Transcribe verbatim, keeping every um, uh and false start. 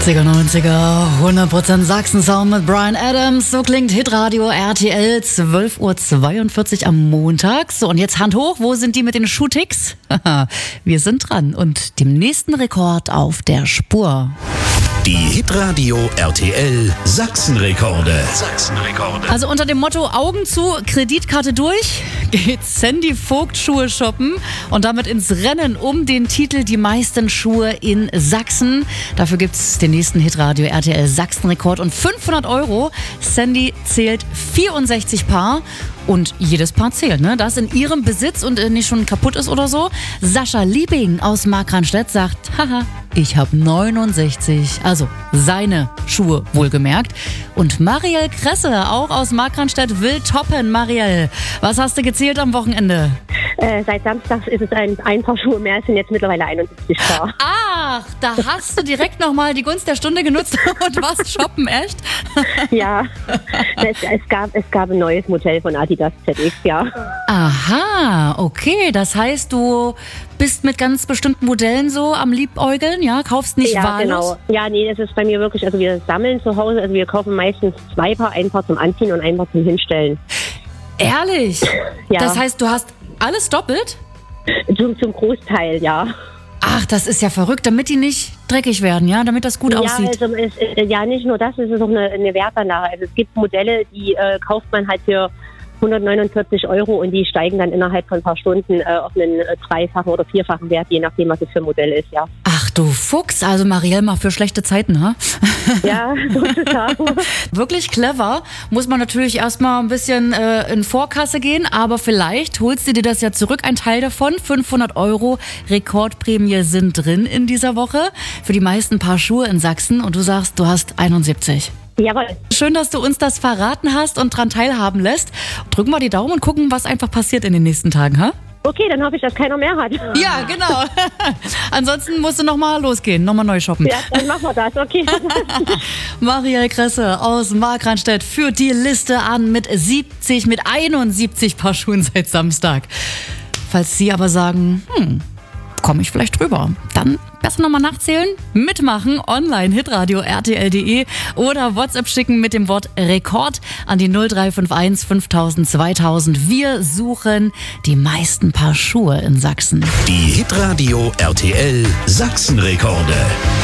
achtziger, neunziger, hundert Prozent Sachsen-Sound mit Bryan Adams. So klingt Hitradio R T L, zwölf Uhr zweiundvierzig am Montag. So, und jetzt Hand hoch, wo sind die mit den Schuhticks? Wir sind dran und dem nächsten Rekord auf der Spur. Die Hitradio R T L Sachsenrekorde. Sachsenrekorde. Also unter dem Motto Augen zu, Kreditkarte durch, geht Sandy Vogt Schuhe shoppen und damit ins Rennen um den Titel Die meisten Schuhe in Sachsen. Dafür gibt's den nächsten Hitradio R T L Sachsenrekord und fünfhundert Euro. Sandy zählt vierundsechzig Paar. Und jedes Paar zählt, ne? Das in ihrem Besitz und äh, nicht schon kaputt ist oder so. Sascha Liebing aus Markranstädt sagt, haha, ich habe neunundsechzig, also seine Schuhe wohlgemerkt. Und Marielle Kresse, auch aus Markranstädt, will toppen. Marielle, was hast du gezählt am Wochenende? Äh, seit Samstag ist es ein, ein Paar Schuhe mehr, es sind jetzt mittlerweile einundsiebzig Paar. Ach, da hast du direkt nochmal die Gunst der Stunde genutzt und warst shoppen, echt? Ja, es, es, gab, es gab ein neues Modell von Adidas Z X, ja. Aha, okay, das heißt, du bist mit ganz bestimmten Modellen so am Liebäugeln, ja? Kaufst nicht Ja, wahllos? genau. Ja, nee, das ist bei mir wirklich, also wir sammeln zu Hause, also wir kaufen meistens zwei Paar, ein Paar zum Anziehen und ein Paar zum Hinstellen. Ehrlich? Ja. Das heißt, du hast alles doppelt? Zum, zum Großteil, ja. Ach, das ist ja verrückt, damit die nicht dreckig werden, ja? Damit das gut Ja, aussieht. also es, äh, ja, nicht nur das, es ist auch eine, eine Wertanlage. Also es gibt Modelle, die äh, kauft man halt für hundertneunundvierzig Euro und die steigen dann innerhalb von ein paar Stunden äh, auf einen äh, dreifachen oder vierfachen Wert, je nachdem, was es für ein Modell ist, ja. Ach du Fuchs, also Marielle mal für schlechte Zeiten, ha? Ja, sozusagen. Wirklich clever. Muss man natürlich erstmal ein bisschen äh, in Vorkasse gehen, aber vielleicht holst du dir das ja zurück, ein Teil davon. fünfhundert Euro Rekordprämie sind drin in dieser Woche für die meisten Paar Schuhe in Sachsen und du sagst, du hast einundsiebzig. Jawohl. Schön, dass du uns das verraten hast und dran teilhaben lässt. Drücken wir die Daumen und gucken, was einfach passiert in den nächsten Tagen, ha? Okay, dann hoffe ich, dass keiner mehr hat. Ja, genau. Ansonsten musst du nochmal losgehen, nochmal neu shoppen. Ja, dann machen wir das, okay. Marielle Kresse aus Markranstädt führt die Liste an mit siebzig, mit einundsiebzig Paar Schuhen seit Samstag. Falls Sie aber sagen, hm, komme ich vielleicht drüber, dann besser nochmal nachzählen, mitmachen, online, hitradio R T L punkt de oder WhatsApp schicken mit dem Wort Rekord an die null drei fünf eins fünftausend zweitausend. Wir suchen die meisten Paar Schuhe in Sachsen. Die Hitradio R T L Sachsenrekorde.